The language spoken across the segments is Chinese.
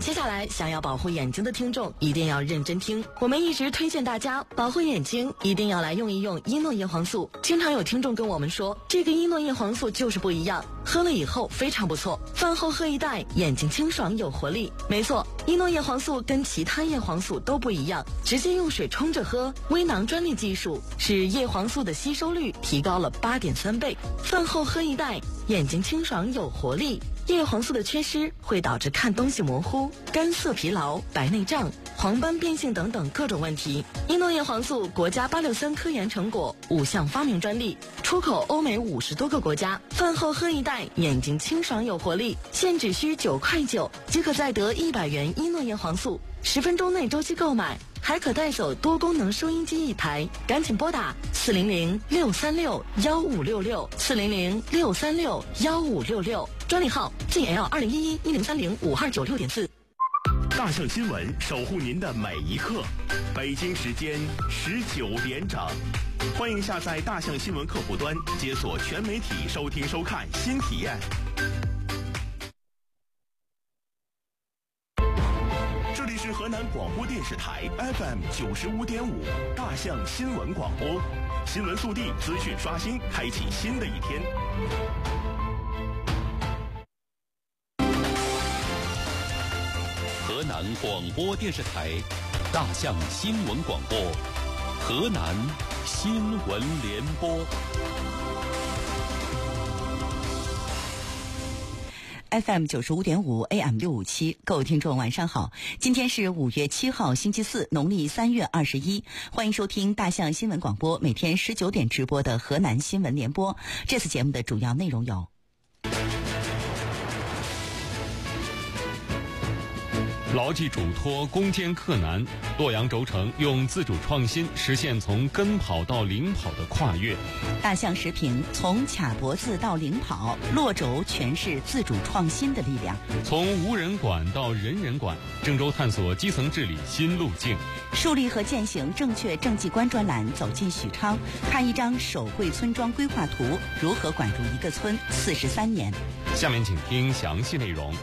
接下来想要保护眼睛的听众一定要认真听，我们一直推荐大家保护眼睛一定要来用一用伊诺叶黄素。经常有听众跟我们说，这个伊诺叶黄素就是不一样，喝了以后非常不错，饭后喝一袋，眼睛清爽有活力。没错，伊诺叶黄素跟其他叶黄素都不一样，直接用水冲着喝，微囊专利技术使叶黄素的吸收率提高了8.3倍。饭后喝一袋，眼睛清爽有活力。叶黄素的缺失会导致看东西模糊、干涩疲劳、白内障、黄斑变性等等各种问题。伊诺叶黄素国家863科研成果，5项发明专利，出口欧美50多个国家。饭后喝一袋，眼睛清爽有活力，现只需9.9块，即可再得100元伊诺叶黄素，10分钟内周期购买，还可带走多功能收音机1台。赶紧拨打400-636-1566，400-636-1566，专利号 ZL2011-1030-5296.4。 大象新闻守护您的每一刻。北京时间19点整，欢迎下载大象新闻客户端，解锁全媒体收听收看新体验。这里是河南广播电视台 FM 95.5大象新闻广播，新闻速递，资讯刷新，开启新的一天。 河南广播电视台大象新闻广播，河南新闻联播。 FM 95.5 AM 657，各位听众晚上好，今天是5月7号星期四，农历3月21，欢迎收听大象新闻广播每天19点直播的河南新闻联播。这次节目的主要内容有： 牢记嘱托，攻坚克难，洛阳轴承用自主创新实现从跟跑到领跑的跨越。 大象时评：从卡脖子到领跑，洛轴诠释自主创新的力量。 从无人管到人人管，郑州探索基层治理新路径。 树立和践行正确政绩观专栏走进许昌，看一张手绘村庄规划图，如何管住一个村43年。 下面请听详细内容。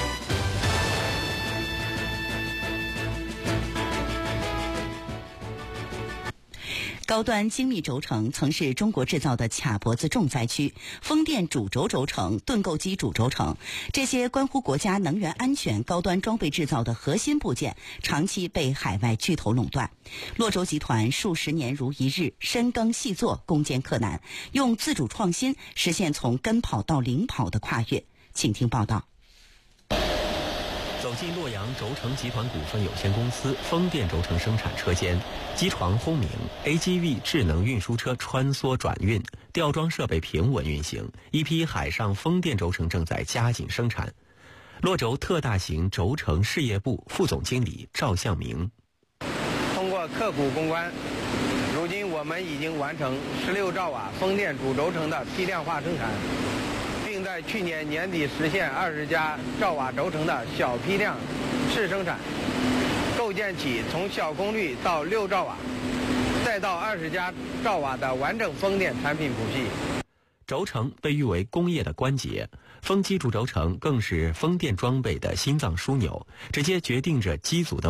高端精密轴承曾是中国制造的卡脖子重灾区，风电主轴轴承、盾构机主轴承，这些关乎国家能源安全高端装备制造的核心部件，长期被海外巨头垄断。洛轴集团数十年如一日，深耕细作，攻坚克难，用自主创新实现从跟跑到领跑的跨越。请听报道。 走进洛阳轴承集团股份有限公司风电轴承生产车间，机床轰鸣 ，AGV 智能运输车穿梭转运，吊装设备平稳运行，一批海上风电轴承正在加紧生产。洛轴特大型轴承事业部副总经理赵向明： 通过刻苦攻关，如今我们已经完成16兆瓦风电主轴承的批量化生产，并在去年年底实现20家兆瓦轴承的小批量试生产，构建起从小功率到6兆瓦，再到20家兆瓦的完整风电产品谱系。 轴承被誉为工业的关节，风机主轴承更是风电装备的心脏枢纽，直接决定着机组的